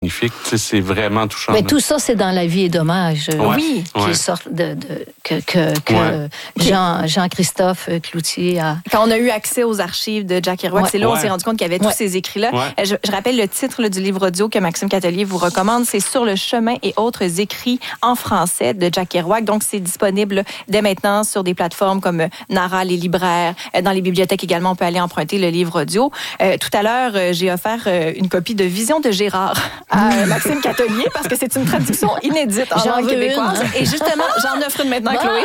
magnifique. Tu sais, c'est vraiment touchant. Mais tout ça, c'est dans La vie et dommage. Oui. Qui sort que Jean-Christophe Cloutier a... Quand on a eu accès aux archives de Jack Kerouac, c'est là où on s'est rendu compte qu'il y avait tous ces écrits-là. Ouais. Je rappelle le titre du livre audio que Maxime Catelier vous recommande, c'est Sur le chemin et autres écrits en français de Jack Kerouac. Donc, c'est disponible dès maintenant sur des plateformes comme Nara, les libraires. Dans les bibliothèques également, on peut aller emprunter le livre audio. Tout à l'heure, j'ai offert une copie de Vision de Gérard à Maxime Catelier parce que c'est une traduction inédite en langue québécoise. Et justement, j'en offre une maintenant à Chloé.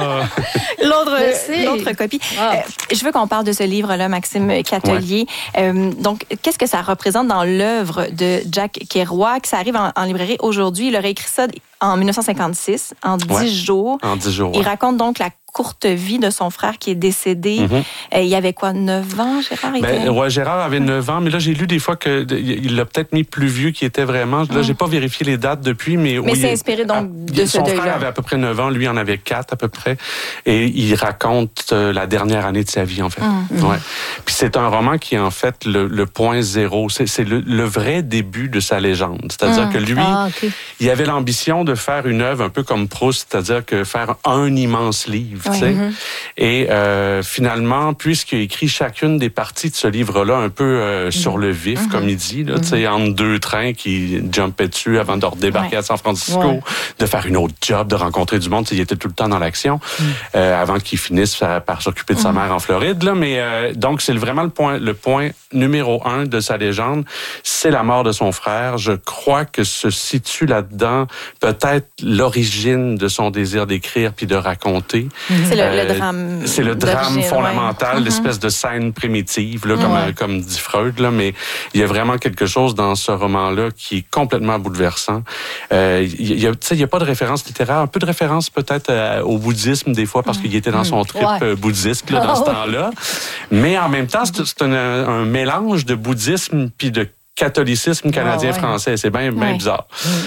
L'autre copie. Je veux qu'on parle de ce livre-là, Maxime Catelier. Donc, qu'est-ce que ça représente dans l'œuvre de Jack Kerouac? Ça arrive en librairie aujourd'hui. Il aurait écrit ça en 1956, en 10 jours. En 10 jours. Il raconte donc la courte vie de son frère qui est décédé. Il y avait quoi, 9 ans, Gérard? Gérard avait 9 ans, mais là, j'ai lu des fois qu'il l'a peut-être mis plus vieux qu'il était vraiment. Là, j'ai pas vérifié les dates depuis, mais c'est inspiré donc de ce deuil-là. Son frère avait à peu près 9 ans, lui en avait 4 à peu près, et il raconte la dernière année de sa vie, en fait. Puis c'est un roman qui est en fait le point zéro. C'est le vrai début de sa légende. C'est-à-dire que lui, il avait l'ambition de faire une œuvre un peu comme Proust, c'est-à-dire que faire un immense livre. Tu sais. Et finalement, puisqu'il a écrit chacune des parties de ce livre-là un peu sur le vif, comme il dit, là, tu sais, entre 2 trains qui jumpaient dessus avant de redébarquer à San Francisco, de faire une autre job, de rencontrer du monde. Tu sais, il était tout le temps dans l'action avant qu'il finisse par s'occuper de sa mère en Floride. Là, mais donc, c'est vraiment le point numéro 1 de sa légende, c'est la mort de son frère. Je crois que se situe là-dedans peut-être l'origine de son désir d'écrire puis de raconter. C'est le drame. C'est le drame fondamental, l'espèce de scène primitive, là, comme dit Freud. Là, mais il y a vraiment quelque chose dans ce roman-là qui est complètement bouleversant. Il y a pas de référence littéraire, un peu de référence peut-être au bouddhisme des fois, parce qu'il était dans son trip bouddhiste là, dans ce temps-là. Mais en même temps, c'est un mélange de bouddhisme puis de catholicisme canadien-français. C'est bien bizarre.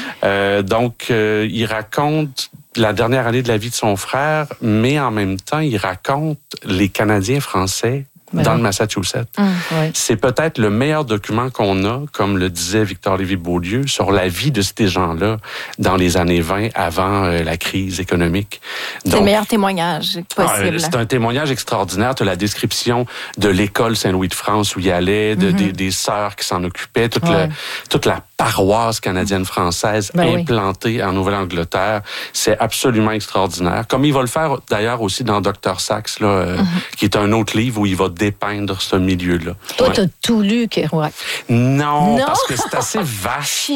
Donc, il raconte la dernière année de la vie de son frère, mais en même temps, il raconte les Canadiens français dans le Massachusetts. C'est peut-être le meilleur document qu'on a, comme le disait Victor Lévy-Beaulieu, sur la vie de ces gens-là dans les années 20, avant la crise économique. C'est le meilleur témoignage possible. C'est un témoignage extraordinaire. Tu as la description de l'école Saint-Louis de France où il allait, des sœurs qui s'en occupaient, toute la paroisse canadienne-française implantée en Nouvelle-Angleterre. C'est absolument extraordinaire. Comme il va le faire d'ailleurs aussi dans Dr. Sax, là, qui est un autre livre où il va dépeindre ce milieu-là. Toi, t'as tout lu, Kerouac? Non, parce que c'est assez vaste.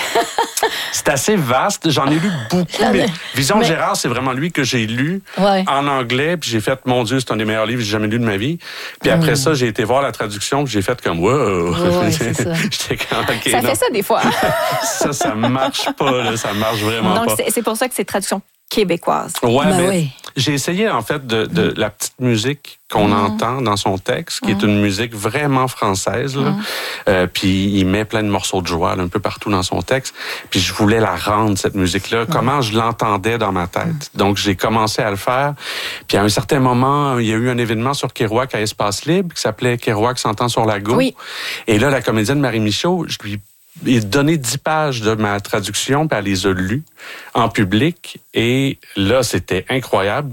C'est assez vaste. J'en ai lu beaucoup. Mais Vision de Gérard, c'est vraiment lui que j'ai lu en anglais. Puis j'ai fait, mon Dieu, c'est un des meilleurs livres que j'ai jamais lu de ma vie. Puis après ça, j'ai été voir la traduction. Puis j'ai fait comme, wow. J'étais comme, OK, ça fait ça des fois. ça marche pas. Là, ça marche vraiment pas. Donc, c'est pour ça que c'est traduction québécoise. J'ai essayé, en fait, de la petite musique qu'on entend dans son texte, qui est une musique vraiment française. Là. Puis il met plein de morceaux de joie là, un peu partout dans son texte. Puis je voulais la rendre, cette musique-là, comment je l'entendais dans ma tête. Donc j'ai commencé à le faire. Puis à un certain moment, il y a eu un événement sur Kerouac à Espace Libre qui s'appelait Kerouac s'entend sur la go. Et là, la comédienne Marie Michaud, je lui ai donné 10 pages de ma traduction, puis elle les a lues en public. Et là, c'était incroyable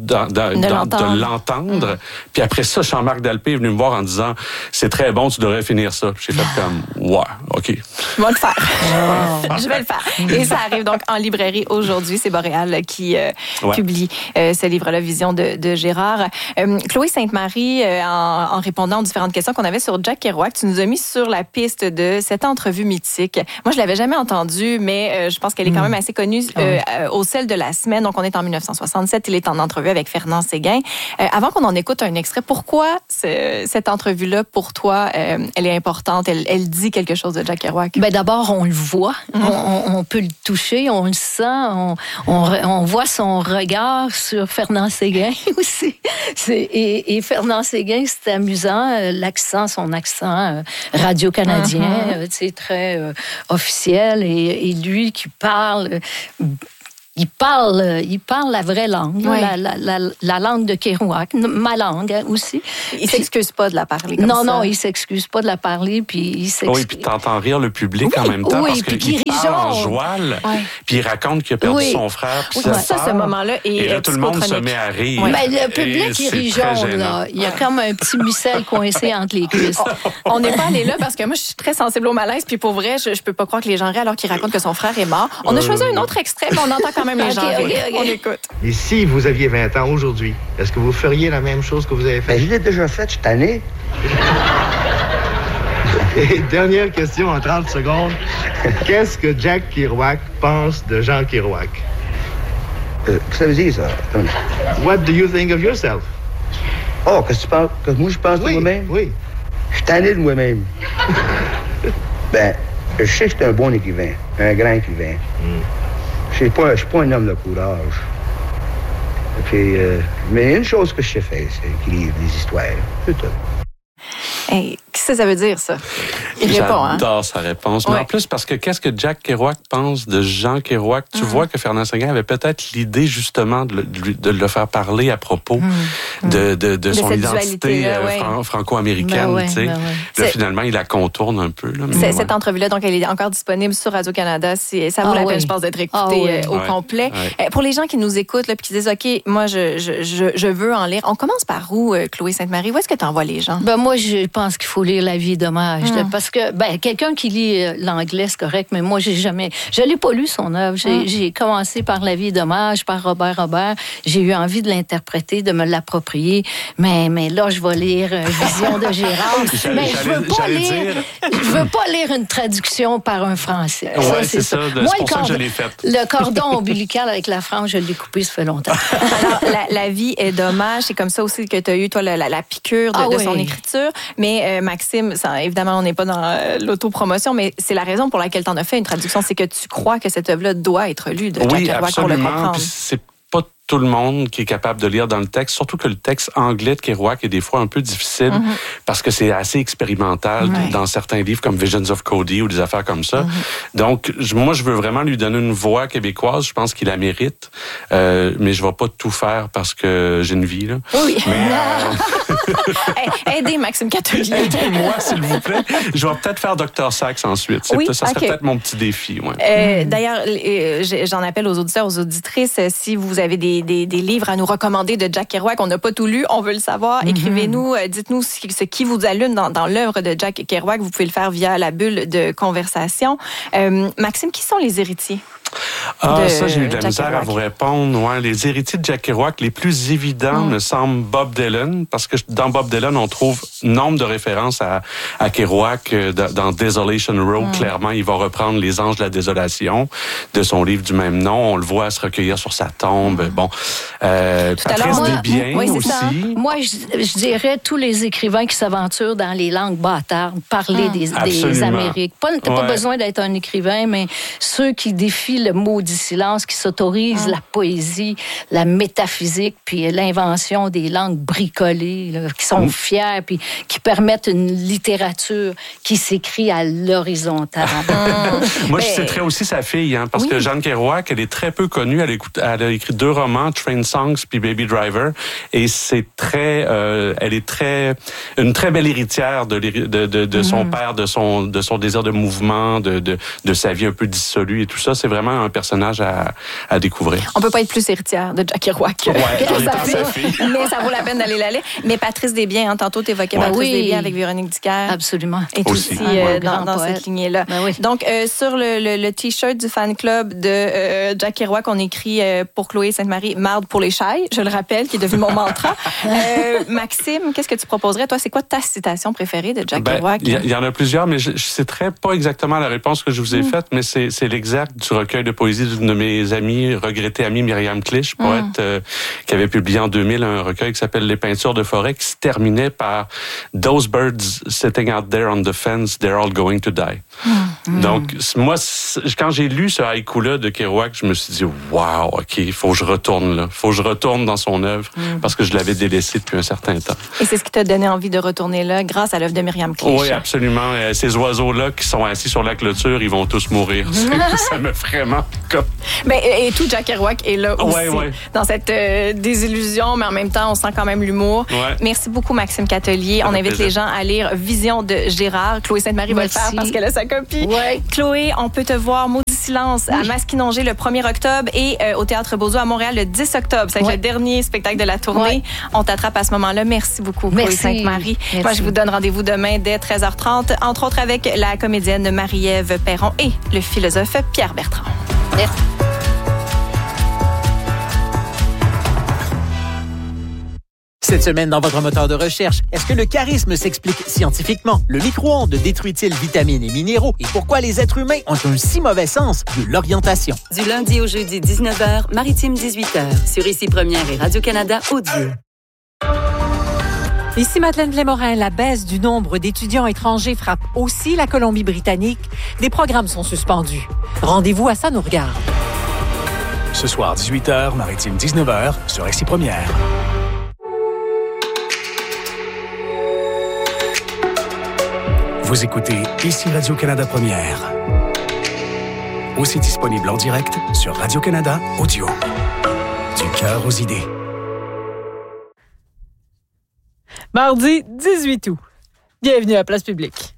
de l'entendre. Puis après ça, Jean-Marc Dalpé est venu me voir en disant « C'est très bon, tu devrais finir ça. » J'ai fait comme « Ouais, OK. » Je vais le faire. Je vais le faire. Et ça arrive donc en librairie aujourd'hui. C'est Boréal qui publie ce livre-là, Vision de Gérard. Chloé Sainte-Marie, en répondant aux différentes questions qu'on avait sur Jack Kerouac, tu nous as mis sur la piste de cette entrevue mythique. Moi, je l'avais jamais entendue, mais je pense qu'elle est quand même assez connue au sel de la semaine. Donc, on est en 1967. Il est en entrevue avec Fernand Séguin. Avant qu'on en écoute un extrait, pourquoi cette entrevue-là, pour toi, elle est importante? Elle dit quelque chose de Jack Kerouac? Ben d'abord, on le voit. On peut le toucher, on le sent. On voit son regard sur Fernand Séguin aussi. Et Fernand Séguin, c'est amusant. Son accent radio-canadien, très officiel. Et lui qui parle il parle la vraie langue, Ouais. la langue de Kerouac, ma langue aussi. Il s'excuse pas de la parler comme ça. Non, il s'excuse pas de la parler, puis il s'excuse. Oui, puis t'entends rire le public en même temps, parce puis qu'il parle en joual, puis il raconte qu'il a perdu son frère, puis sa ça, sœur. ce moment-là, et là, tout le monde se met à rire. Mais le public, il rit jaune, là. Il y a comme un petit micelle coincé entre les cuisses. On n'est pas allé là parce que moi, je suis très sensible au malaise, puis pour vrai, je peux pas croire que les gens rient alors qu'il raconte que son frère est mort. On a choisi un autre extrait, mais on entend quand même les gens rire. OK. On écoute. Et si vous aviez 20 ans aujourd'hui, est-ce que vous feriez la même chose que vous avez fait? Ben, je l'ai déjà fait, je suis tanné. Et dernière question en 30 secondes. Qu'est-ce que Jack Kerouac pense de Jean Kerouac? Qu'est-ce que ça veut dire, ça? What do you think of yourself? Oh, qu'est-ce que tu penses? Que moi, je pense de moi-même? Oui. Je suis tanné de moi-même. Ben, je sais que je suis un bon écrivain, un grand écrivain. Je suis pas un homme de courage. Puis, mais une chose que je sais faire, c'est écrire des histoires. C'est tout. Hey, qu'est-ce que ça veut dire, ça? Il répond, hein? J'adore sa réponse. Mais en plus, parce que qu'est-ce que Jack Kerouac pense de Jean Kerouac? Tu vois que Fernand Séguin avait peut-être l'idée, justement, de le faire parler à propos de son identité franco-américaine. Tu sais. Là, finalement, il la contourne un peu. Là, mais cette entrevue-là, donc, elle est encore disponible sur Radio-Canada. Ça vaut la peine, je pense, d'être écoutée au complet. Pour les gens qui nous écoutent et qui disent, OK, moi, je veux en lire. On commence par où, Chloé Sainte-Marie? Où est-ce que tu envoies les gens? Ben, moi, je pense qu'il faut lire La vie d'hommage. Parce que, quelqu'un qui lit l'anglais, c'est correct, mais moi, je l'ai pas lu son œuvre. J'ai commencé par La vie d'hommage, par Robert Robert. J'ai eu envie de l'interpréter, de me l'approprier. Mais là, je vais lire Vision de Gérard. Mais je veux pas lire une traduction par un Français. Oui, c'est ça. Moi, c'est pour ça que je l'ai faite. Le cordon ombilical avec la frange, je l'ai coupé, ça fait longtemps. Alors, la vie est dommage. C'est comme ça aussi que tu as eu, toi, la piqûre de son écriture. Mais Maxime, évidemment, on n'est pas dans l'autopromotion, mais c'est la raison pour laquelle tu en as fait une traduction. C'est que tu crois que cette œuvre-là doit être lue de Jack Kerouac pour le comprendre. Puis c'est pas tout le monde qui est capable de lire dans le texte, surtout que le texte anglais de Kerouac est des fois un peu difficile parce que c'est assez expérimental dans certains livres comme Visions of Cody ou des affaires comme ça. Donc, moi, je veux vraiment lui donner une voix québécoise. Je pense qu'il la mérite, mais je vais pas tout faire parce que j'ai une vie, là. Oui. Mais, aidez Maxime Catelier. Aidez-moi, s'il vous plaît. Je vais peut-être faire Dr. Sachs ensuite. Ça serait peut-être mon petit défi. Ouais. D'ailleurs, j'en appelle aux auditeurs, aux auditrices, si vous avez des livres à nous recommander de Jack Kerouac, on n'a pas tout lu, on veut le savoir. Écrivez-nous, dites-nous ce qui vous allume dans l'œuvre de Jack Kerouac. Vous pouvez le faire via la bulle de conversation. Maxime, qui sont les héritiers? Ça, j'ai eu de la misère à vous répondre. Ouais, les héritiers de Jack Kerouac, les plus évidents me semblent Bob Dylan, parce que dans Bob Dylan, on trouve nombre de références à Kerouac. Dans Desolation Row, clairement, il va reprendre Les Anges de la Désolation de son livre du même nom. On le voit se recueillir sur sa tombe. Bon, Patrice Desbiens aussi. Moi, je dirais tous les écrivains qui s'aventurent dans les langues bâtardes, parler des Amériques. T'as pas besoin d'être un écrivain, mais ceux qui défient le maudit silence, qui s'autorisent la poésie, la métaphysique, puis l'invention des langues bricolées, là, qui sont fiers, puis qui permettent une littérature qui s'écrit à l'horizontale. Moi, je citerais aussi sa fille, parce que Jeanne Kerouac, elle est très peu connue. Elle a écrit 2 romans, Train Songs puis Baby Driver, et c'est elle est une très belle héritière de son père, de son désir de mouvement, de sa vie un peu dissolue et tout ça. C'est vraiment un personnage à découvrir. On peut pas être plus héritière de Jack Kerouac. Mais ça vaut la peine d'aller la lire. Mais Patrice Desbiens, tantôt tu évoquais Patrice Desbiens avec Véronique Dicker. Absolument. Et aussi dans cette lignée-là. Donc, sur le T-shirt du fan club de Jack Kerouac, on écrit pour Chloé Sainte-Marie, marde pour les chailles, je le rappelle, qui est devenu mon mantra. Maxime, qu'est-ce que tu proposerais? Toi, c'est quoi ta citation préférée de Jack Kerouac? Il y en a plusieurs, mais je citerai pas exactement la réponse que je vous ai faite, mais c'est l'exergue du recueil de poésie d'une de mes amies, regrettée amie Myriam Clich, poète qui avait publié en 2000 un recueil qui s'appelle Les peintures de forêt, qui se terminait par Those birds sitting out there on the fence, they're all going to die. Donc, moi, quand j'ai lu ce haïku-là de Kerouac, je me suis dit, wow, OK, il faut que je retourne là. Il faut que je retourne dans son œuvre parce que je l'avais délaissé depuis un certain temps. Et c'est ce qui t'a donné envie de retourner là grâce à l'œuvre de Myriam Clich. Oui, absolument. Ces oiseaux-là qui sont assis sur la clôture, ils vont tous mourir. Ça me vraiment Et tout Jack Kerouac est là aussi. Dans cette désillusion, mais en même temps, on sent quand même l'humour. Ouais. Merci beaucoup, Maxime Catelier. On invite les gens à lire Vision de Gérard. Chloé Sainte-Marie va le faire parce qu'elle a sa copie. Ouais. Chloé, on peut te voir Maudit Silence à Masquinongé le 1er octobre et au Théâtre Beaujour à Montréal le 10 octobre. C'est le dernier spectacle de la tournée. Ouais. On t'attrape à ce moment-là. Merci beaucoup, Chloé Sainte-Marie. Moi, je vous donne rendez-vous demain dès 13h30, entre autres avec la comédienne Marie-Ève Perron et le philosophe Pierre Bertrand. Merci. Cette semaine, dans votre moteur de recherche, est-ce que le charisme s'explique scientifiquement? Le micro-ondes détruit-il vitamines et minéraux? Et pourquoi les êtres humains ont un si mauvais sens de l'orientation? Du lundi au jeudi, 19h, Maritime 18h, sur Ici Première et Radio-Canada Audio. Ici Madeleine Blais-Morin, la baisse du nombre d'étudiants étrangers frappe aussi la Colombie-Britannique. Des programmes sont suspendus. Rendez-vous à Ça nous regarde. Ce soir, 18h, Maritime 19h, sur Ici Première. Vous écoutez Ici Radio-Canada Première. Aussi disponible en direct sur Radio-Canada Audio. Du cœur aux idées. Mardi 18 août. Bienvenue à Place Publique.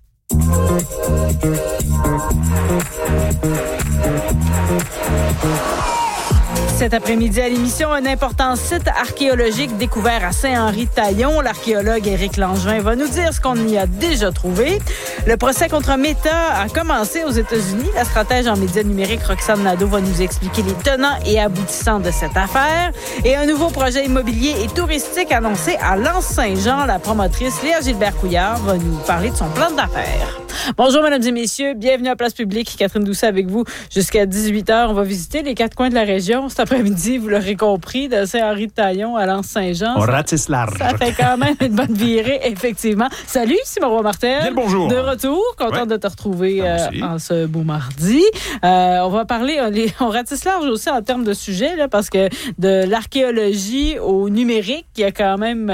Cet après-midi à l'émission, un important site archéologique découvert à Saint-Henri-de-Taillon. L'archéologue Éric Langevin va nous dire ce qu'on y a déjà trouvé. Le procès contre Meta a commencé aux États-Unis. La stratège en médias numériques Roxane Nadeau va nous expliquer les tenants et aboutissants de cette affaire. Et un nouveau projet immobilier et touristique annoncé à L'Anse-Saint-Jean. La promotrice Léa Gilbert-Couillard va nous parler de son plan d'affaires. Bonjour, mesdames et messieurs. Bienvenue à Place Publique. Catherine Doucet avec vous jusqu'à 18h. On va visiter les 4 coins de la région cet après-midi. Vous l'aurez compris, de Saint-Henri-de-Taillon à L'Anse-Saint-Jean. On ratisse large. Ça fait quand même une bonne virée, effectivement. Salut, Simon Roy-Martel. Bien le bonjour. De retour. Contente de te retrouver en ce beau mardi. On va parler, on ratisse large aussi en termes de sujet, là, parce que de l'archéologie au numérique, il y a quand même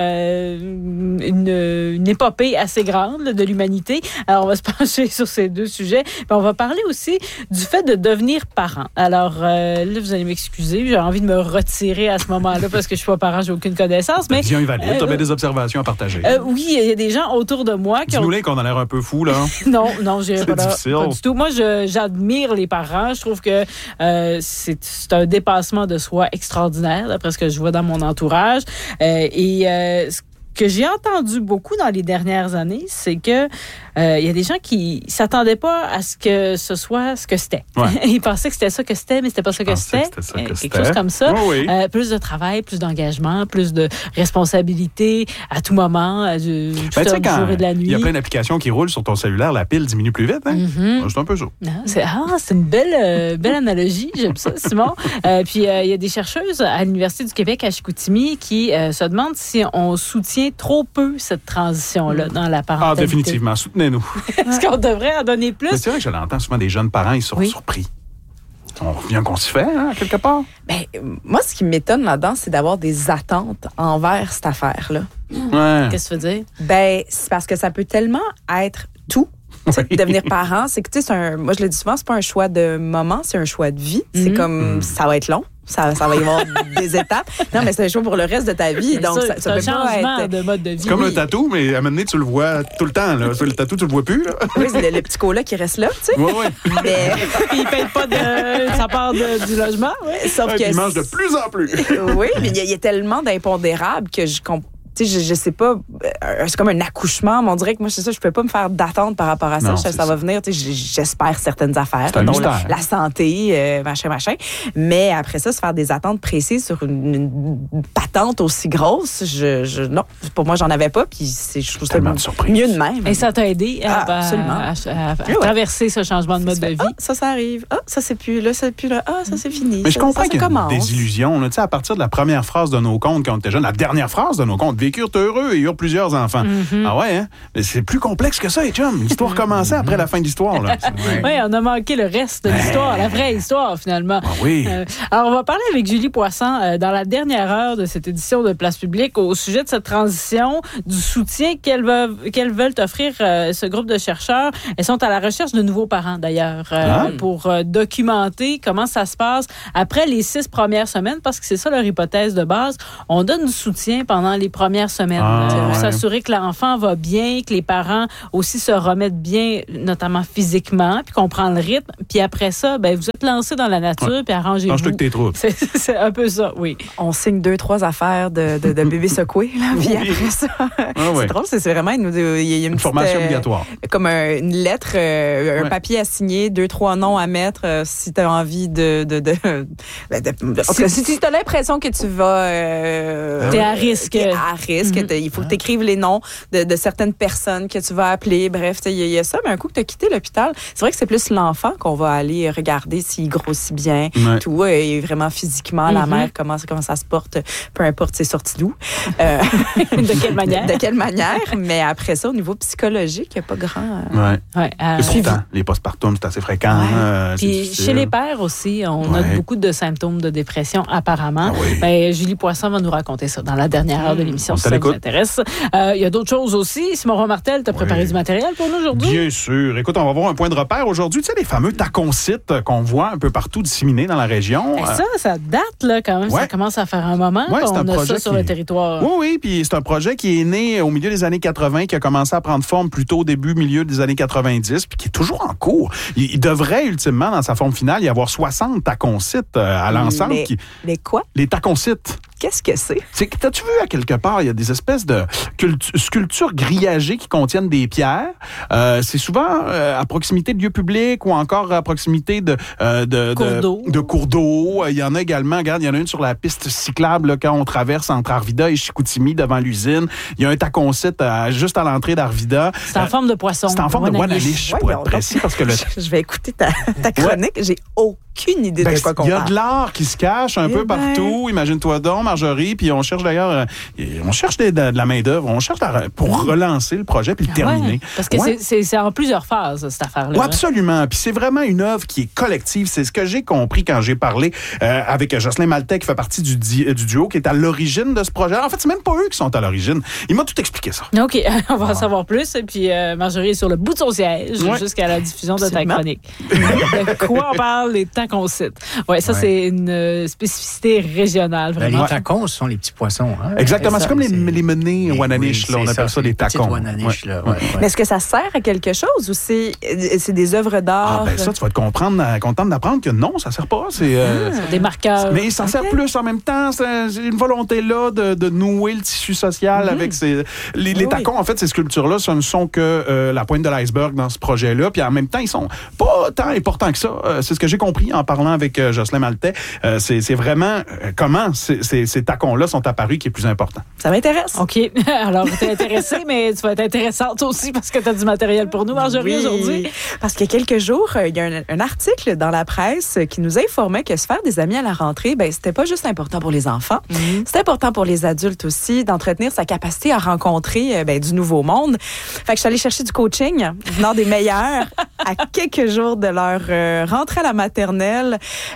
une épopée assez grande là, de l'humanité. Alors, on va se pencher sur ces deux sujets. Puis on va parler aussi du fait de devenir parent. Alors, là, vous allez m'excuser, j'ai envie de me retirer à ce moment-là parce que je suis pas parent, j'ai aucune connaissance. Mais vision est valide. Tu avais des observations à partager. Oui, il y a des gens autour de moi qui Dis-nous-les qu'on a l'air un peu fou, là. Non, j'ai pas du tout. Moi, j'admire les parents. Je trouve que c'est un dépassement de soi extraordinaire, d'après ce que je vois dans mon entourage. Ce que j'ai entendu beaucoup dans les dernières années, c'est que il y a des gens qui s'attendaient pas à ce que ce soit ce que c'était. Ouais. Ils pensaient que c'était ça que c'était, mais c'était pas ça que c'était. Quelque chose comme ça. Oui. Plus de travail, plus d'engagement, plus de responsabilité à tout moment, du jour et de la nuit. Il y a plein d'applications qui roulent sur ton cellulaire, la pile diminue plus vite. Hein? Mm-hmm. C'est un peu ça. C'est une belle analogie. J'aime ça, Simon. Puis il y a des chercheuses à l'Université du Québec à Chicoutimi qui se demandent si on soutient trop peu cette transition-là dans la parentalité. Définitivement. Soutenez-nous. Est-ce qu'on devrait en donner plus? Mais c'est vrai que je l'entends souvent des jeunes parents, ils sont surpris. On revient qu'on s'y fait, quelque part. Moi, ce qui m'étonne là-dedans, c'est d'avoir des attentes envers cette affaire-là. Ouais. Qu'est-ce que tu veux dire? C'est parce que ça peut tellement être tout. Devenir parent, c'est que, moi, je le dis souvent, c'est pas un choix de moment, c'est un choix de vie. C'est comme, ça va être long. Ça va y avoir des étapes. Non, mais c'est un choix pour le reste de ta vie. Donc, ça c'est un changement de mode de vie. C'est comme un tatou, mais à un moment donné, tu le vois tout le temps. Là. Le tatou, tu le vois plus. Là. Oui, c'est le petit cola qui reste là, tu sais. Oui. Mais... il ne paye pas ça part du logement. Oui. Sauf que il mange de plus en plus. Oui, mais il y a tellement d'impondérables que je comprends. Tu sais, je sais pas, c'est comme un accouchement, mais on dirait que moi, c'est ça, je peux pas me faire d'attente par rapport à ça. Non, ça va venir, tu sais, j'espère certaines affaires, dont la santé, machin. Mais après ça, se faire des attentes précises sur une patente aussi grosse, non, pour moi, j'en avais pas, puis je trouve ça mieux de même. Et ça t'a aidé absolument. à traverser ce changement de mode de vie? Ça arrive. Ça, c'est plus là. Ça, c'est fini. Mais je comprends qu'il y a une désillusion. Tu sais, à partir de la première phrase de nos contes quand on était jeunes, la dernière phrase de nos contes, vécurent heureux et eurent plusieurs enfants. Ah ouais, hein? Mais c'est plus complexe que ça, les chums. L'histoire commençait après la fin de l'histoire, là. Oui, on a manqué le reste de l'histoire, la vraie histoire, finalement. Ah oui. Alors, on va parler avec Julie Poisson dans la dernière heure de cette édition de Place publique au sujet de cette transition, du soutien qu'elles veulent offrir ce groupe de chercheurs. Elles sont à la recherche de nouveaux parents, d'ailleurs, pour documenter comment ça se passe après les 6 premières semaines, parce que c'est ça leur hypothèse de base. On donne du soutien pendant les premières semaines pour s'assurer que l'enfant va bien, que les parents aussi se remettent bien, notamment physiquement, puis qu'on prend le rythme. Puis après ça, ben, vous êtes lancés dans la nature, puis arrangez-vous. Change-toi que tes troubles. C'est un peu ça, oui. On signe 2-3 affaires de bébés secoués, là, puis après ça. C'est drôle, c'est vraiment il y a une formation obligatoire. Comme une lettre, un papier à signer, 2-3 noms à mettre si tu as envie si tu as l'impression que tu vas... T'es à risque. À risque. Il faut que tu écrives les noms de certaines personnes que tu vas appeler. Bref, il y a ça. Mais un coup que tu as quitté l'hôpital, c'est vrai que c'est plus l'enfant qu'on va aller regarder s'il grossit bien, tout, et vraiment physiquement, la mère, comment ça se porte, peu importe ses sorties d'où. De quelle manière? De quelle manière. Mais après ça, au niveau psychologique, il n'y a pas grand... C'est suivant. Les postpartum, c'est assez fréquent. Puis chez les pères aussi, on note beaucoup de symptômes de dépression, apparemment. Julie Poisson va nous raconter ça dans la dernière heure de l'émission, si ça vous intéresse. Il y a d'autres choses aussi. Simon Romartel, tu as préparé du matériel pour nous aujourd'hui? Bien sûr. Écoute, on va voir un point de repère aujourd'hui. Tu sais, les fameux taconsites qu'on voit un peu partout disséminés dans la région. Ça date, là, quand même. Ça commence à faire un moment qu'on a ça sur le territoire. Oui, puis c'est un projet qui est né au milieu des années 80, qui a commencé à prendre forme plutôt au début, milieu des années 90, puis qui est toujours en cours. Il devrait, ultimement, dans sa forme finale, y avoir 60 taconsites à l'ensemble. Les quoi? Les taconsites. Qu'est-ce que c'est? T'as-tu vu à quelque part, il y a des espèces de sculptures grillagées qui contiennent des pierres. C'est souvent à proximité de lieux publics ou encore à proximité de cours d'eau. Il y en a également, regarde, il y en a une sur la piste cyclable là, quand on traverse entre Arvida et Chicoutimi devant l'usine. Il y a un taconcite juste à l'entrée d'Arvida. C'est en forme de poisson. C'est en forme de Wananiche, pour être précis. Parce que je vais écouter ta chronique. J'ai aucune idée de quoi qu'on parle. Il y a de l'art qui se cache un peu partout. Imagine-toi donc, Marjorie. Puis on cherche d'ailleurs, de la main-d'œuvre. On cherche pour relancer le projet puis le terminer. Parce que c'est en plusieurs phases, cette affaire-là. Oui, absolument. Puis c'est vraiment une œuvre qui est collective. C'est ce que j'ai compris quand j'ai parlé avec Jocelyn Maltais, qui fait partie du duo, qui est à l'origine de ce projet. En fait, c'est même pas eux qui sont à l'origine. Il m'a tout expliqué ça. OK, on va en savoir plus. Et puis Marjorie est sur le bout de son siège jusqu'à la diffusion de ta chronique. De quoi on parle, les taconcites? Oui, ça, c'est une spécificité régionale, vraiment. Les tacons sont les petits poissons. Hein? Exactement. C'est comme les menées Wananiche. On appelle ça des tacons. Mais est-ce que ça sert à quelque chose ou c'est des œuvres d'art? Ça, tu vas être contente d'apprendre que non, ça sert pas. C'est des marqueurs. Mais ça sert plus en même temps. C'est une volonté là de nouer le tissu social avec les tacons. En fait, ces sculptures-là, ce ne sont que la pointe de l'iceberg dans ce projet-là. Puis en même temps, ils sont pas tant importants que ça. C'est ce que j'ai compris en parlant avec Jocelyn Maltais. C'est vraiment comment ces tacons-là sont apparus qui est plus important. Ça m'intéresse. OK. Alors, tu es intéressée, mais tu vas être intéressante aussi parce que tu as du matériel pour nous, Marjorie, aujourd'hui. Parce qu'il y a quelques jours, il y a un article dans la presse qui nous informait que se faire des amis à la rentrée, c'était pas juste important pour les enfants. C'est important pour les adultes aussi d'entretenir sa capacité à rencontrer du nouveau monde. Fait que je suis allée chercher du coaching venant des meilleurs à quelques jours de leur rentrée à la maternelle.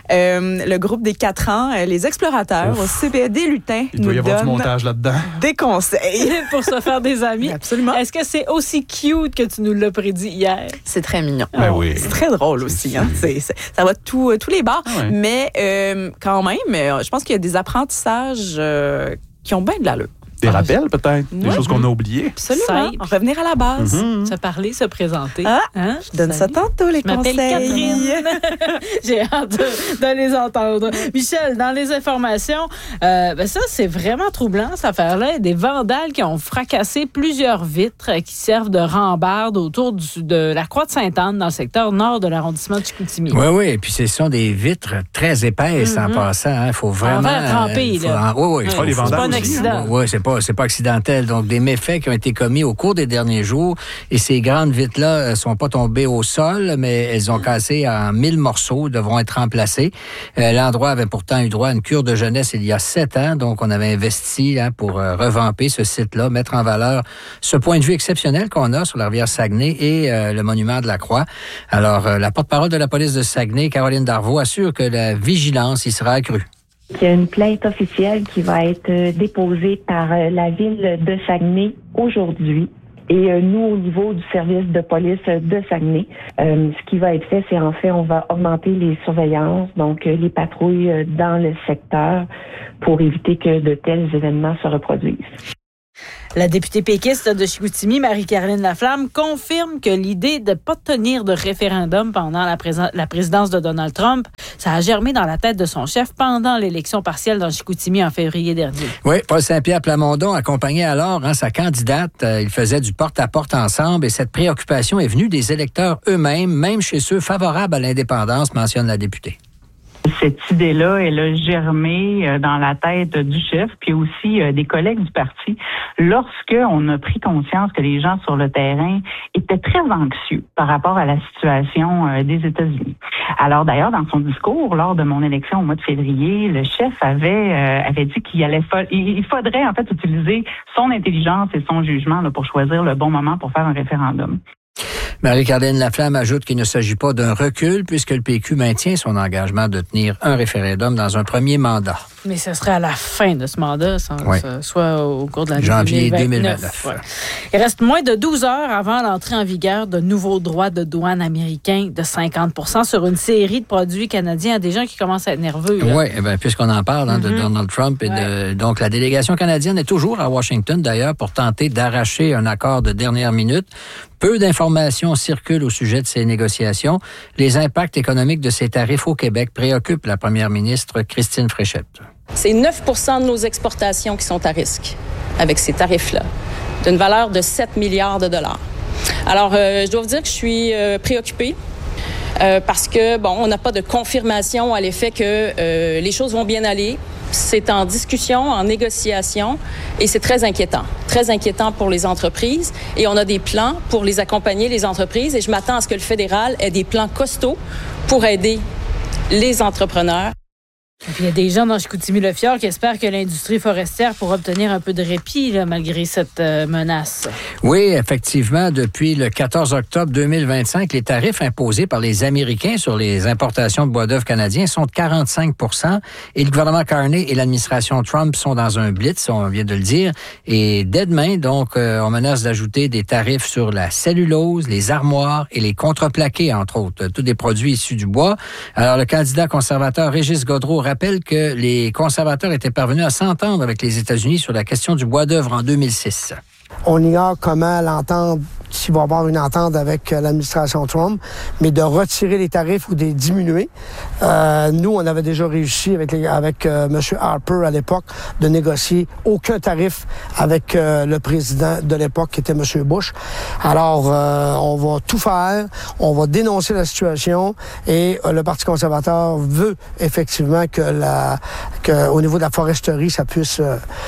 Le groupe des 4 ans, les explorateurs au CPED Lutin nous donnent du montage là-dedans. Des conseils pour se faire des amis. Absolument. Est-ce que c'est aussi cute que tu nous l'as prédit hier? C'est très mignon. Oui. C'est très drôle aussi. Hein? Ça va tous les bords. Mais quand même, je pense qu'il y a des apprentissages qui ont bien de l'allure. Des rappels, peut-être? Des choses qu'on a oubliées? Absolument. Revenir à la base. Se parler, se présenter. Je donne ça tantôt, les conseils. Je m'appelle Catherine. J'ai hâte de les entendre. Michel, dans les informations, ça, c'est vraiment troublant, cette affaire-là. Des vandales qui ont fracassé plusieurs vitres qui servent de rambarde autour de la Croix de Sainte-Anne, dans le secteur nord de l'arrondissement de Chicoutimi. Oui. Et puis, ce sont des vitres très épaisses en passant. Il faut vraiment... tremper, là. Oui. C'est pas des vandales. C'est pas un accident. Oui, c'est pas accidentel. Donc, des méfaits qui ont été commis au cours des derniers jours. Et ces grandes vitres-là sont pas tombées au sol, mais elles ont cassé en 1000 morceaux, devront être remplacés. L'endroit avait pourtant eu droit à une cure de jeunesse il y a 7 ans. Donc, on avait investi pour revamper ce site-là, mettre en valeur ce point de vue exceptionnel qu'on a sur la rivière Saguenay et le monument de la Croix. Alors, la porte-parole de la police de Saguenay, Caroline Darvaux, assure que la vigilance y sera accrue. Il y a une plainte officielle qui va être déposée par la ville de Saguenay aujourd'hui. Et nous, au niveau du service de police de Saguenay, ce qui va être fait, c'est en fait, on va augmenter les surveillances, donc les patrouilles dans le secteur pour éviter que de tels événements se reproduisent. La députée péquiste de Chicoutimi, Marie-Caroline Laflamme, confirme que l'idée de ne pas tenir de référendum pendant la présidence de Donald Trump, ça a germé dans la tête de son chef pendant l'élection partielle dans Chicoutimi en février dernier. Oui, Paul Saint-Pierre Plamondon accompagnait alors sa candidate. Ils faisaient du porte-à-porte ensemble et cette préoccupation est venue des électeurs eux-mêmes, même chez ceux favorables à l'indépendance, mentionne la députée. Cette idée-là, elle a germé dans la tête du chef, puis aussi des collègues du parti, lorsqu'on a pris conscience que les gens sur le terrain étaient très anxieux par rapport à la situation des États-Unis. Alors d'ailleurs, dans son discours, lors de mon élection au mois de février, le chef avait dit il faudrait en fait utiliser son intelligence et son jugement là, pour choisir le bon moment pour faire un référendum. Marie-Caroline Laflamme ajoute qu'il ne s'agit pas d'un recul puisque le PQ maintient son engagement de tenir un référendum dans un premier mandat. Mais ce serait à la fin de ce mandat, soit au cours de l'année janvier 2029. Ouais. Il reste moins de 12 heures avant l'entrée en vigueur de nouveaux droits de douane américains de 50% sur une série de produits canadiens. Il y a des gens qui commencent à être nerveux. Oui, puisqu'on en parle de Donald Trump. Donc, la délégation canadienne est toujours à Washington, d'ailleurs, pour tenter d'arracher un accord de dernière minute. Peu d'informations circulent au sujet de ces négociations. Les impacts économiques de ces tarifs au Québec préoccupent la première ministre Christine Fréchette. C'est 9 % de nos exportations qui sont à risque avec ces tarifs-là, d'une valeur de 7 milliards de dollars. Alors, je dois vous dire que je suis préoccupée parce que, on n'a pas de confirmation à l'effet que les choses vont bien aller. C'est en discussion, en négociation, et c'est très inquiétant pour les entreprises. Et on a des plans pour les accompagner, les entreprises, et je m'attends à ce que le fédéral ait des plans costauds pour aider les entrepreneurs. Et puis, il y a des gens dans Chicoutimi-Le-Fjord qui espèrent que l'industrie forestière pourra obtenir un peu de répit malgré cette menace. Oui, effectivement, depuis le 14 octobre 2025, les tarifs imposés par les Américains sur les importations de bois d'œuvre canadiens sont de 45 % et le gouvernement Carney et l'administration Trump sont dans un blitz, on vient de le dire. Et dès demain, donc, on menace d'ajouter des tarifs sur la cellulose, les armoires et les contreplaqués, entre autres, tous des produits issus du bois. Alors, le candidat conservateur Régis Gaudreault rappelle que les conservateurs étaient parvenus à s'entendre avec les États-Unis sur la question du bois d'œuvre en 2006. On ignore comment l'entente, s'il va y avoir une entente avec l'administration Trump, mais de retirer les tarifs ou de les diminuer. Nous, on avait déjà réussi avec M. Harper à l'époque de négocier aucun tarif avec le président de l'époque qui était M. Bush. Alors, on va tout faire, on va dénoncer la situation et le Parti conservateur veut effectivement que au niveau de la foresterie, ça puisse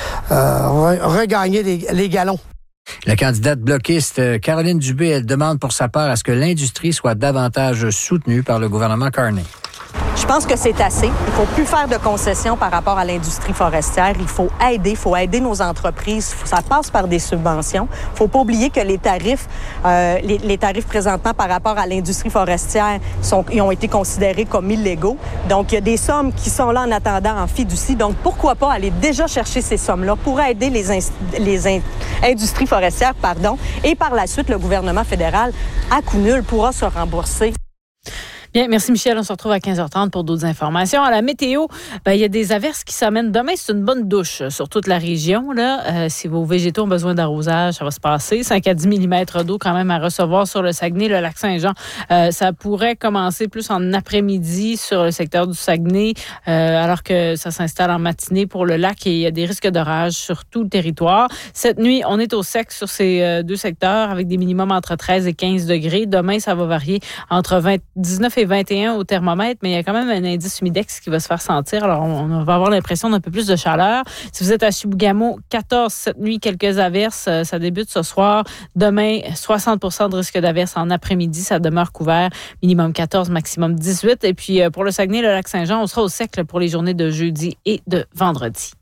regagner les galons. La candidate bloquiste Caroline Dubé, elle demande pour sa part à ce que l'industrie soit davantage soutenue par le gouvernement Carney. Je pense que c'est assez. Il ne faut plus faire de concessions par rapport à l'industrie forestière. Il faut aider nos entreprises. Ça passe par des subventions. Il ne faut pas oublier que les tarifs présentement par rapport à l'industrie forestière ils ont été considérés comme illégaux. Donc, il y a des sommes qui sont là en attendant en fiducie. Donc, pourquoi pas aller déjà chercher ces sommes-là pour aider les industries forestières, et par la suite, le gouvernement fédéral, à coup nul, pourra se rembourser. Bien, merci Michel. On se retrouve à 15h30 pour d'autres informations. À la météo, il y a des averses qui s'amènent. Demain, c'est une bonne douche sur toute la région. Si vos végétaux ont besoin d'arrosage, ça va se passer. 5 à 10 mm d'eau quand même à recevoir sur le Saguenay, le lac Saint-Jean. Ça pourrait commencer plus en après-midi sur le secteur du Saguenay, alors que ça s'installe en matinée pour le lac et il y a des risques d'orage sur tout le territoire. Cette nuit, on est au sec sur ces deux secteurs avec des minimums entre 13 et 15 degrés. Demain, ça va varier entre 19 et et 21 au thermomètre, mais il y a quand même un indice humidex qui va se faire sentir. Alors, on va avoir l'impression d'un peu plus de chaleur. Si vous êtes à Chibougamau, 14 cette nuit, quelques averses. Ça débute ce soir. Demain, 60% de risque d'averses en après-midi. Ça demeure couvert. Minimum 14, maximum 18. Et puis, pour le Saguenay, le Lac-Saint-Jean, on sera au sec pour les journées de jeudi et de vendredi.